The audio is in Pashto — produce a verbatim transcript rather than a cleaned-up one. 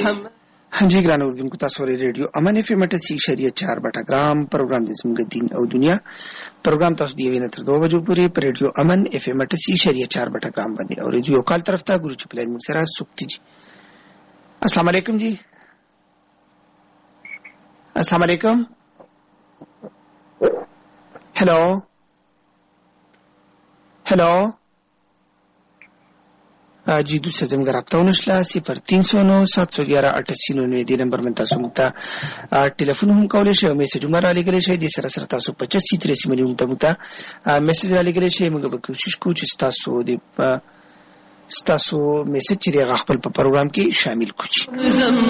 محمد. हाँ जी ګران اوردونکو تاسو ورې ریډیو امن اف ام اٹھاسی اشاریه چار بټګرام پروګرام د زموږ دین او دنیا پروګرام تاسو دی وینې تر دوه بجو پورې پر ریډیو امن اف ام اٹھاسی اشاریه چار بټګرام باندې او ریډیو کال طرف ته ګورو چې پلان موږ سره سوکتی جی. السلام علیکم جی. السلام علیکم. Hello hello जी दूसरा जमगर आपता उनसला सिफर तीन सौ नौ सात सौ ग्यारह अट्ठासी नौ दे नंबर में तासु मुक्ता टेलीफोन हम कॉल शे मैसेज उमर आले गले शे दिसरा सर तासु पचासी तिरासी मनी मुक्ता मुक्ता मैसेज आले गले शे मग कोशिश को چې تاسو د تاسو मैसेज چې غخپل په پروګرام کې شامل کړئ.